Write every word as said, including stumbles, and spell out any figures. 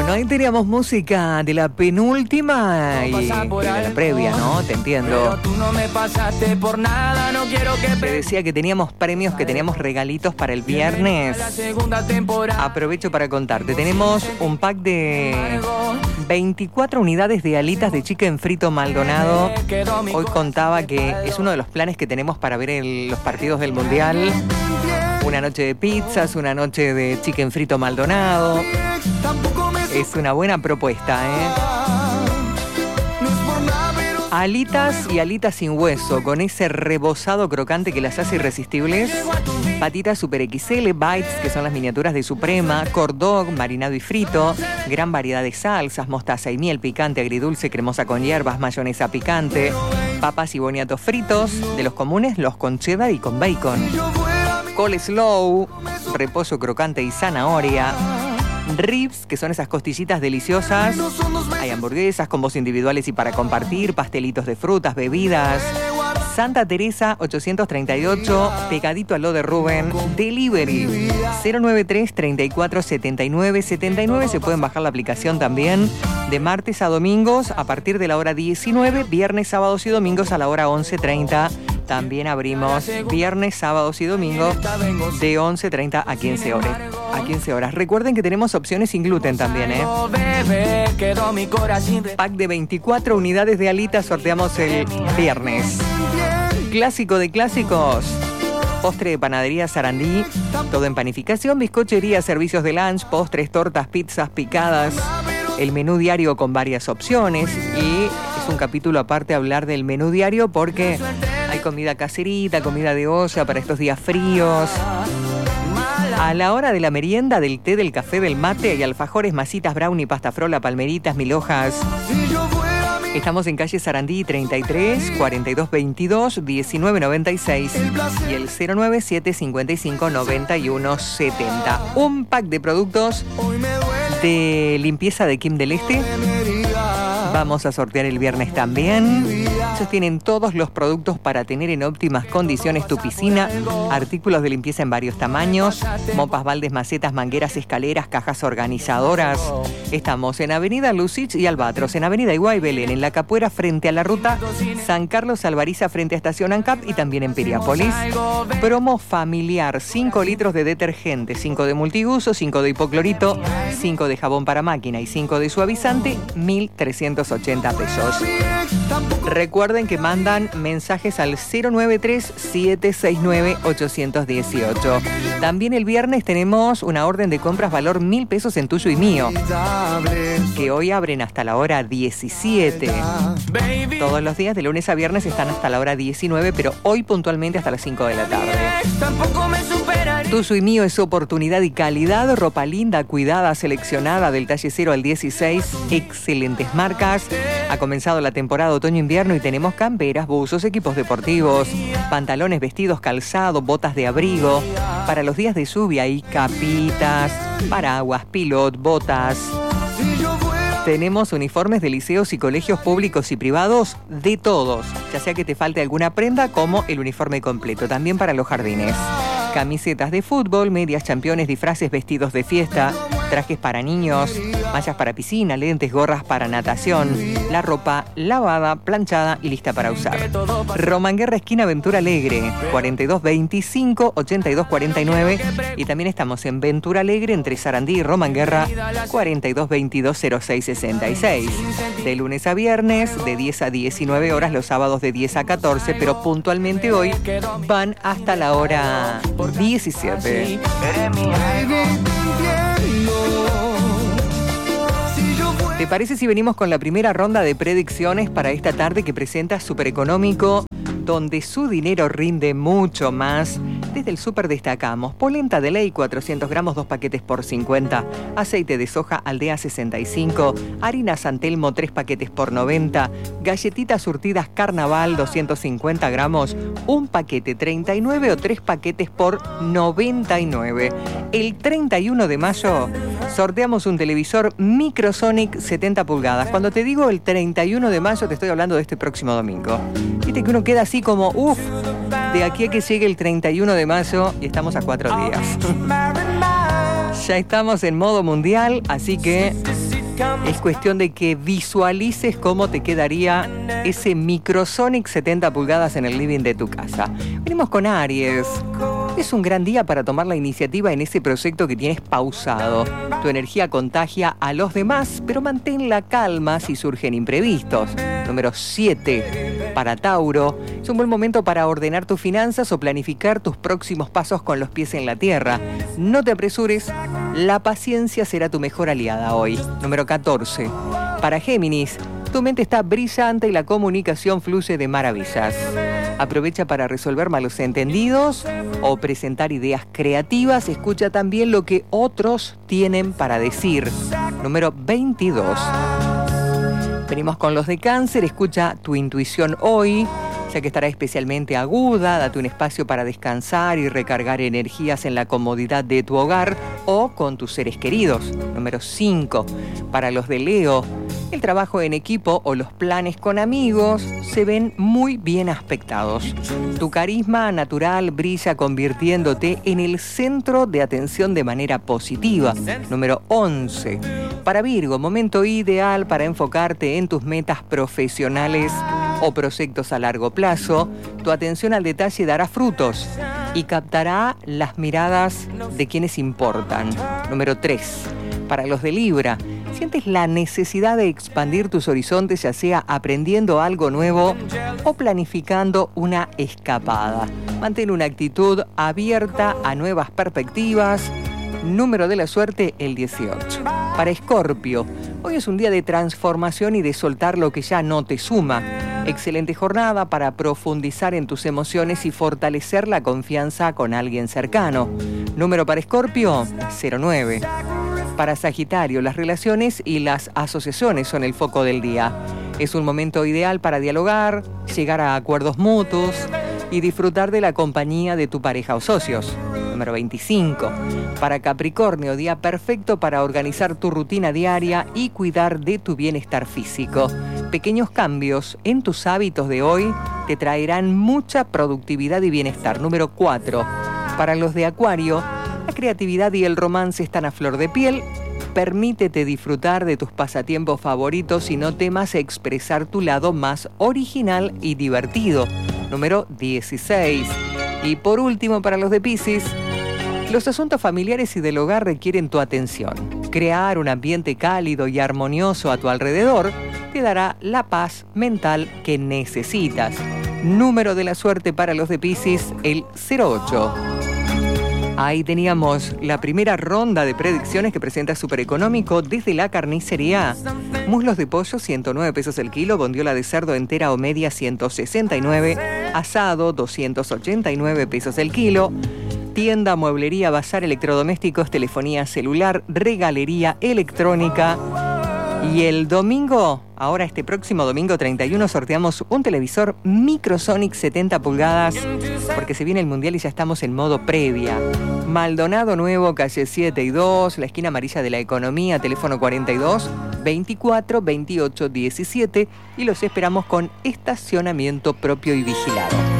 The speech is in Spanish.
Bueno, ahí teníamos música de la penúltima y, y de la previa, ¿no? Te entiendo. Te decía que teníamos premios, que teníamos regalitos para el viernes. Aprovecho para contarte. Tenemos un pack de veinticuatro unidades de alitas de chicken frito Maldonado. Hoy contaba que es uno de los planes que tenemos para ver el, los partidos del Mundial. Una noche de pizzas, una noche de chicken frito Maldonado. Es una buena propuesta, ¿eh? Alitas y alitas sin hueso, con ese rebozado crocante que las hace irresistibles. Patitas Super X L, bites, que son las miniaturas de Suprema, corn dog, marinado y frito, gran variedad de salsas, mostaza y miel, picante, agridulce, cremosa con hierbas, mayonesa picante, papas y boniatos fritos, de los comunes, los con cheddar y con bacon. Coleslaw, repollo crocante y zanahoria. Ribs, que son esas costillitas deliciosas. Hay hamburguesas, combos individuales y para compartir, pastelitos de frutas, bebidas. Santa Teresa ochocientos treinta y ocho, pegadito a lo de Rubén. Delivery cero noventa y tres, treinta y cuatro, setenta y nueve, setenta y nueve. Se pueden bajar la aplicación también. De martes a domingos a partir de la hora diecinueve, viernes, sábados y domingos a la hora once treinta. También abrimos viernes, sábados y domingos de once treinta a quince horas. A quince horas. Recuerden que tenemos opciones sin gluten también, ¿eh? Pack de veinticuatro unidades de alitas sorteamos el viernes. Clásico de clásicos. Postre de panadería Sarandí. Todo en panificación, bizcochería, servicios de lunch, postres, tortas, pizzas, picadas. El menú diario con varias opciones. Y es un capítulo aparte hablar del menú diario porque hay comida caserita, comida de olla para estos días fríos. A la hora de la merienda, del té, del café, del mate, hay alfajores, masitas, brownie, pasta frola, palmeritas, mil hojas. Estamos en calle Sarandí treinta y tres, cuarenta y dos veintidós, diecinueve noventa y seis y el cero nueve siete, cincuenta y cinco, noventa y uno setenta. Un pack de productos de limpieza de Kim del Este. Vamos a sortear el viernes también. Ellos tienen todos los productos para tener en óptimas condiciones tu piscina. Artículos de limpieza en varios tamaños. Mopas, baldes, macetas, mangueras, escaleras, cajas organizadoras. Estamos en Avenida Lucich y Albatros, en Avenida Iguay Belén, en La Capuera frente a la ruta San Carlos Alvariza frente a Estación ANCAP y también en Piriápolis. Promo familiar, cinco litros de detergente, cinco de multiuso, cinco de hipoclorito, cinco de jabón para máquina y cinco de suavizante, mil trescientos ochenta pesos. Recuerden que mandan mensajes al cero nueve tres, siete seis nueve, ocho uno ocho. También el viernes tenemos una orden de compras valor mil pesos en tuyo y mío, que hoy abren hasta la hora diecisiete. Todos los días de lunes a viernes están hasta la hora diecinueve, pero hoy puntualmente hasta las cinco de la tarde. Tuyo y mío es oportunidad y calidad, ropa linda, cuidada, seleccionada del talle cero al dieciséis, excelentes marcas. Ha comenzado la temporada otoño-invierno y tenemos camperas, buzos, equipos deportivos, pantalones, vestidos, calzado, botas de abrigo. Para los días de lluvia hay capitas, paraguas, pilot, botas. Tenemos uniformes de liceos y colegios públicos y privados de todos, ya sea que te falte alguna prenda como el uniforme completo, también para los jardines. Camisetas de fútbol, medias, championes, disfraces, vestidos de fiesta, trajes para niños, mallas para piscina, lentes, gorras para natación, la ropa lavada, planchada y lista para usar. Romanguerra, esquina Ventura Alegre, cuarenta y dos veinticinco, ochenta y dos cuarenta y nueve. Y también estamos en Ventura Alegre, entre Sarandí y Romanguerra, cuarenta y dos veintidós, cero seis sesenta y seis. De lunes a viernes, de diez a diecinueve horas, los sábados de diez a catorce, pero puntualmente hoy van hasta la hora diecisiete. ¿Te parece si venimos con la primera ronda de predicciones para esta tarde que presenta Super Económico, donde su dinero rinde mucho más? Desde el súper destacamos polenta de ley cuatrocientos gramos, dos paquetes por cincuenta, aceite de soja Aldea sesenta y cinco, harina San Telmo tres paquetes por noventa, galletitas surtidas Carnaval doscientos cincuenta gramos, un paquete treinta y nueve o tres paquetes por noventa y nueve. El treinta y uno de mayo sorteamos un televisor Microsonic setenta pulgadas. Cuando te digo el treinta y uno de mayo te estoy hablando de este próximo domingo. Viste que uno queda así como uff, de aquí a que llegue el treinta y uno de mayo y estamos a cuatro días. Ya estamos en modo mundial, así que Es cuestión de que visualices cómo te quedaría ese Microsonic setenta pulgadas en el living de tu casa. Venimos con Aries. Es un gran día para tomar la iniciativa en ese proyecto que tienes pausado. Tu energía contagia a los demás, pero mantén la calma si surgen imprevistos. Número siete. Para Tauro, es un buen momento para ordenar tus finanzas o planificar tus próximos pasos con los pies en la tierra. No te apresures, la paciencia será tu mejor aliada hoy. Número catorce. Para Géminis, tu mente está brillante y la comunicación fluye de maravillas. Aprovecha para resolver malos entendidos o presentar ideas creativas. Escucha también lo que otros tienen para decir. Número veintidós. Venimos con los de Cáncer. Escucha tu intuición hoy, ya que estará especialmente aguda. Date un espacio para descansar y recargar energías en la comodidad de tu hogar o con tus seres queridos. Número cinco. Para los de Leo, el trabajo en equipo o los planes con amigos se ven muy bien aspectados. Tu carisma natural brilla convirtiéndote en el centro de atención de manera positiva. Número once. Para Virgo, momento ideal para enfocarte en tus metas profesionales o proyectos a largo plazo. Tu atención al detalle dará frutos y captará las miradas de quienes importan. Número tres. Para los de Libra, sientes la necesidad de expandir tus horizontes, ya sea aprendiendo algo nuevo o planificando una escapada. Mantén una actitud abierta a nuevas perspectivas. Número de la suerte, el dieciocho. Para Escorpio, hoy es un día de transformación y de soltar lo que ya no te suma. Excelente jornada para profundizar en tus emociones y fortalecer la confianza con alguien cercano. Número para Escorpio, cero nueve. Para Sagitario, las relaciones y las asociaciones son el foco del día. Es un momento ideal para dialogar, llegar a acuerdos mutuos y disfrutar de la compañía de tu pareja o socios. Número veinticinco. Para Capricornio, día perfecto para organizar tu rutina diaria y cuidar de tu bienestar físico. Pequeños cambios en tus hábitos de hoy te traerán mucha productividad y bienestar. Número cuatro. Para los de Acuario, la creatividad y el romance están a flor de piel. Permítete disfrutar de tus pasatiempos favoritos y no temas expresar tu lado más original y divertido. Número dieciséis. Y por último, para los de Piscis, los asuntos familiares y del hogar requieren tu atención. Crear un ambiente cálido y armonioso a tu alrededor te dará la paz mental que necesitas. Número de la suerte para los de Piscis, el cero ocho. Ahí teníamos la primera ronda de predicciones que presenta Supereconómico desde la carnicería. Muslos de pollo, ciento nueve pesos el kilo. Bondiola de cerdo entera o media, ciento sesenta y nueve. Asado, doscientos ochenta y nueve pesos el kilo. Tienda, mueblería, bazar, electrodomésticos, telefonía celular, regalería electrónica. Y el domingo, ahora este próximo domingo treinta y uno, sorteamos un televisor Microsonic setenta pulgadas, porque se viene el Mundial y ya estamos en modo previa. Maldonado Nuevo, calle siete y dos, la esquina amarilla de la Economía, teléfono cuarenta y dos, veinticuatro, veintiocho, diecisiete, y los esperamos con estacionamiento propio y vigilado.